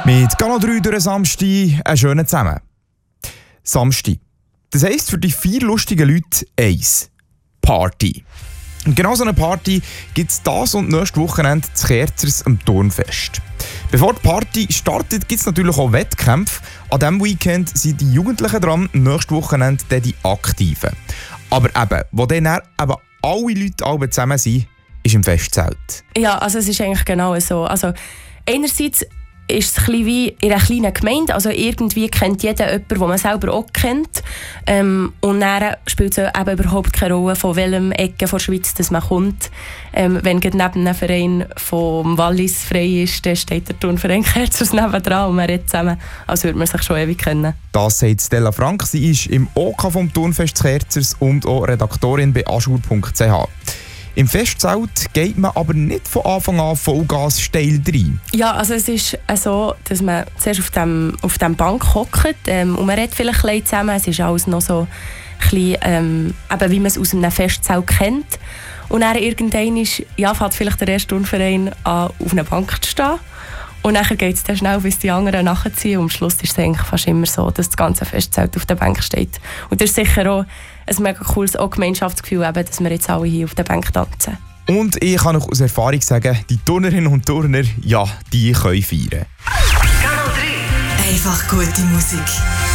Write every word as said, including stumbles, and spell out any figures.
Mit Kanal drei durch den Samstag einen schönen zusammen. Samstag. Das heisst für die vier lustigen Leute eins. Party. Und genau so eine Party gibt es das und nächstes Wochenende zu Kerzers am Turnfest. Bevor die Party startet, gibt es natürlich auch Wettkämpfe. An diesem Weekend sind die Jugendlichen dran, nächstes Wochenende dann die Aktiven. Aber eben, wo dann eben alle Leute alle zusammen sind, ist im Festzelt. Ja, also es ist eigentlich genau so. Also einerseits ist es ein bisschen wie in einer kleinen Gemeinde. Also irgendwie kennt jeder jemanden, den man selber auch kennt. Ähm, und dann spielt es eben überhaupt keine Rolle, von welchem Ecke der Schweiz dass man kommt. Ähm, wenn neben einem Verein vom Wallis frei ist, dann steht der Turnverein Kerzers nebendran und man redet zusammen, als würde man sich schon ewig kennen. Das sagt Stella Frank. Sie ist im O K vom Turnfest Kerzers und auch Redaktorin bei aschur punkt c h. Im Festzelt geht man aber nicht von Anfang an Vollgas steil rein. Ja, also es ist so, dass man zuerst auf dem, auf dem Bank hockt ähm, und man redet vielleicht ein bisschen zusammen. Es ist alles noch so ein bisschen, ähm, eben wie man es aus einem Festzelt kennt. Und dann irgendwann ist, ja, fängt vielleicht der erste Turnverein an, auf einer Bank zu stehen. Und dann geht es dann schnell, bis die anderen nachziehen. Und am Schluss ist es eigentlich fast immer so, dass das ganze Festzelt auf der Bank steht. Und das ist sicher auch ein mega cooles auch Gemeinschaftsgefühl, eben, dass wir jetzt alle hier auf der Bank tanzen. Und ich kann euch aus Erfahrung sagen, die Turnerinnen und Turner, ja, die können feiern. Kanal drei. Einfach gute Musik.